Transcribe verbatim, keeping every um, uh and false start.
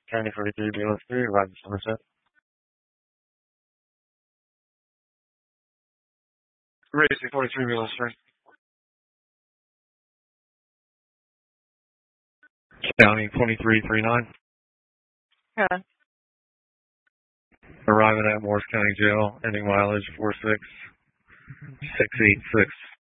County forty-three, B L S three, arrived in Somerset. Racing forty-three, B L S three. County twenty-three thirty-nine. Yeah. Arriving at Morris County Jail, ending mileage four six six eight six.